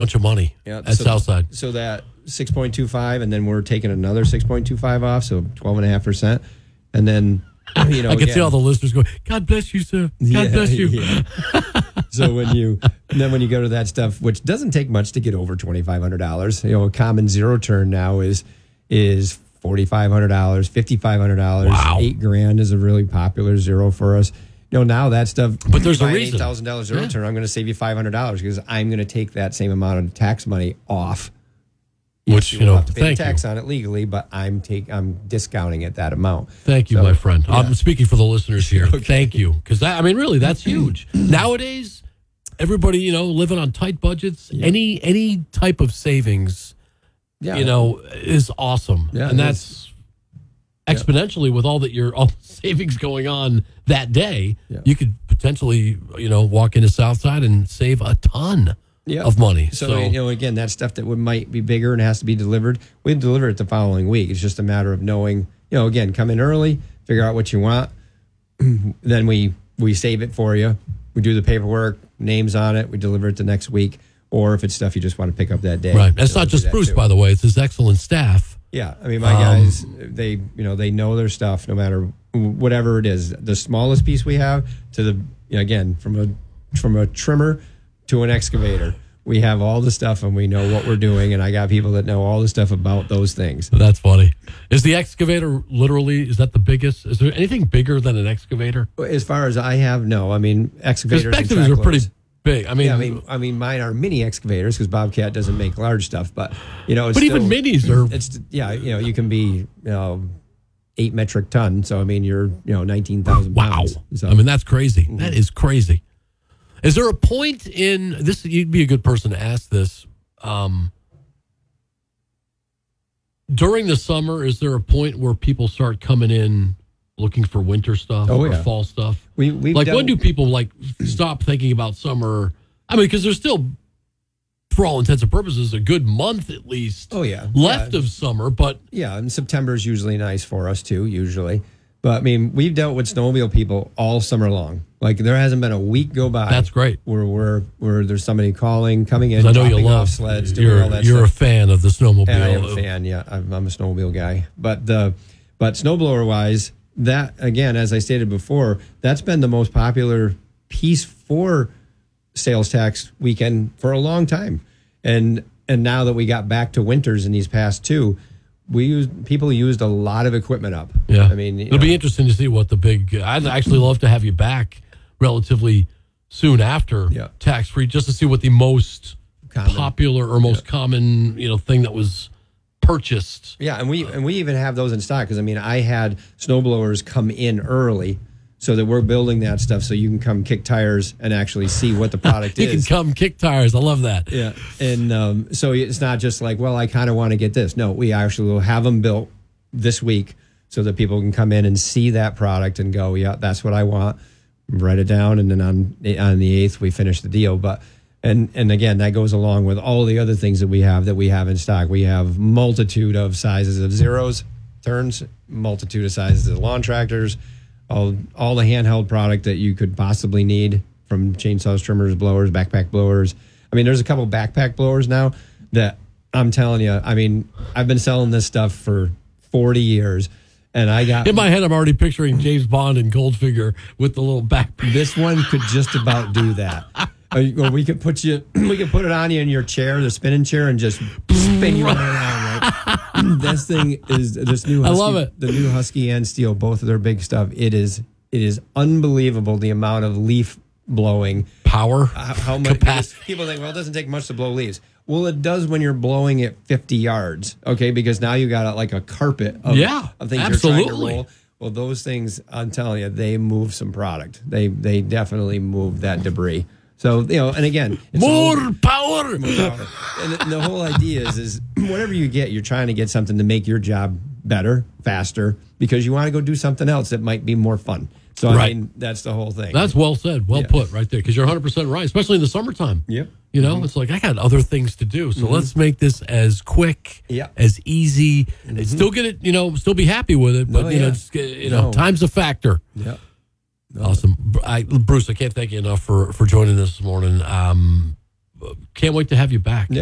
bunch of money at Southside. So that 6.25, and then we're taking another 6.25 off, so 12.5%. And then, you know, I can see all the listeners going, God bless you, sir. God bless you. Yeah. So when you go to that stuff, which doesn't take much to get over $2,500, you know, a common zero turn now is $4,500, $5,500. Wow. $8,000 is a really popular zero for us. You know, now that stuff. But there's a buy an reason. $8,000 zero turn, I'm going to save you $500 because I'm going to take that same amount of tax money off. Which, you you know, have to pay thank tax you. on it legally, but I'm discounting it that amount. Thank you, So, my friend. yeah. I'm speaking for the listeners here. Okay. Thank you. Because, I mean, really, that's huge. Nowadays, everybody, you know, living on tight budgets, any type of savings, you know, is awesome. Yeah, and that's exponentially with all the savings going on that day. Yeah. You could potentially, you know, walk into Southside and save a ton of money. So, you know, again, that stuff that might be bigger and has to be delivered, we deliver it the following week. It's just a matter of knowing, you know, again, come in early, figure out what you want. Then we save it for you. We do the paperwork, names on it. We deliver it the next week. Or if it's stuff you just want to pick up that day. Right. That's not just Bruce, by the way. It's his excellent staff. Yeah. I mean, my guys, they know their stuff no matter whatever it is. The smallest piece we have to the, you know, again, from a trimmer to an excavator. We have all the stuff and we know what we're doing, and I got people that know all the stuff about those things. That's funny. Is the excavator literally, is that the biggest? Is there anything bigger than an excavator? As far as I have, no. I mean, excavators are pretty big. I mean, mine are mini excavators because Bobcat doesn't make large stuff, but you know, but even minis are. It's you know, you can be 8 metric ton. So I mean, you're 19,000 pounds. Wow. So, I mean, that's crazy. Mm-hmm. That is crazy. Is there a point in this? You'd be a good person to ask this. During the summer, is there a point where people start coming in looking for winter stuff or fall stuff? When do people stop thinking about summer? I mean, because there's still, for all intents and purposes, a good month at least. Left of summer, but and September is usually nice for us too. Usually. But, I mean, we've dealt with snowmobile people all summer long. Like, there hasn't been a week go by. That's great. Where there's somebody coming in, I know you love sleds, doing all that stuff. You're a fan of the snowmobile. And I am a fan, yeah. I'm a snowmobile guy. But snowblower-wise, that, again, as I stated before, that's been the most popular piece for sales tax weekend for a long time. And now that we got back to winters in these past two, people used a lot of equipment up. Yeah. I mean, it'll be interesting to see what the big. I'd actually love to have you back relatively soon after tax free, just to see what the most popular or most common thing that was purchased. Yeah, and we even have those in stock because I mean I had snowblowers come in early. So that we're building that stuff so you can come kick tires and actually see what the product is. You can come kick tires. I love that. Yeah. And so it's not just like, well, I kind of want to get this. No, we actually will have them built this week so that people can come in and see that product and go, yeah, that's what I want. Write it down. And then on the 8th, we finish the deal. But and again, that goes along with all the other things that we have in stock. We have multitude of sizes of zeros, turns, multitude of sizes of lawn tractors, all the handheld product that you could possibly need, from chainsaws, trimmers, blowers, backpack blowers. I mean, there's a couple backpack blowers now that I'm telling you, I mean, I've been selling this stuff for 40 years. And I got... In my head, I'm already picturing James Bond and Goldfinger with the little backpack. This one could just about do that. We could put it on you in your chair, the spinning chair, and just spin you around, right? This thing is this new Husky, I love it. The new Husky and Steel, both of their big stuff. It is unbelievable the amount of leaf blowing power. How much people think, well, it doesn't take much to blow leaves. Well, it does when you're blowing it 50 yards, okay? Because now you got like a carpet of things absolutely. You're trying to roll. Well, those things, I'm telling you, they move some product. They definitely move that debris. So, and again, it's more power. And the whole idea is whatever you get, you're trying to get something to make your job better, faster, because you want to go do something else that might be more fun. So, I mean, that's the whole thing. That's well said. Well put right there, because you're 100% right, especially in the summertime. Yep. It's like, I got other things to do. So let's make this as quick, as easy, and still get it, still be happy with it. But, time's a factor. Yeah. Awesome. Bruce, I can't thank you enough for joining us this morning. Can't wait to have you back.